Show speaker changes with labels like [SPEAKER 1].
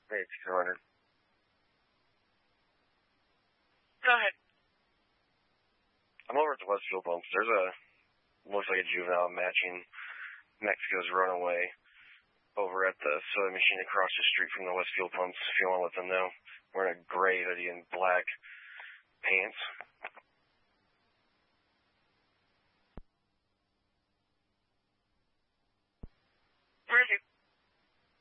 [SPEAKER 1] Hey, it's 200.
[SPEAKER 2] Go ahead.
[SPEAKER 1] I'm over at the Westfield Pumps. Looks like a juvenile matching Mexico's Runaway over at the sewing machine across the street from the Westfield Pumps. If you want to let them know. Wearing a gray hoodie and black pants.